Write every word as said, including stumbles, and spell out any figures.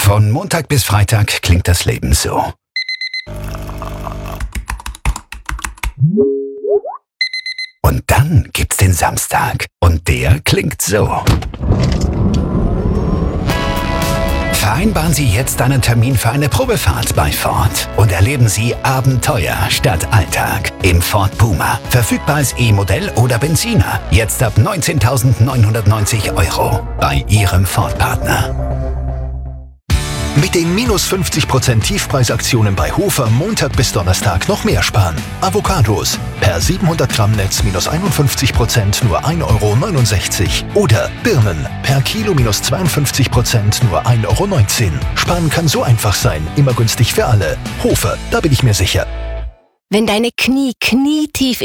Von Montag bis Freitag klingt das Leben so. Und dann gibt's den Samstag. Und der klingt so. Vereinbaren Sie jetzt einen Termin für eine Probefahrt bei Ford und erleben Sie Abenteuer statt Alltag im Ford Puma. Verfügbar als E-Modell oder Benziner. Jetzt ab neunzehntausendneunhundertneunzig Euro bei Ihrem Ford-Partner. Mit den minus fünfzig Prozent Tiefpreisaktionen bei Hofer Montag bis Donnerstag noch mehr sparen. Avocados per siebenhundert Gramm Netz minus einundfünfzig Prozent nur ein Euro neunundsechzig. Oder Birnen per Kilo minus zweiundfünfzig Prozent nur ein Euro neunzehn. Sparen kann so einfach sein, immer günstig für alle. Hofer, da bin ich mir sicher. Wenn deine Knie knietief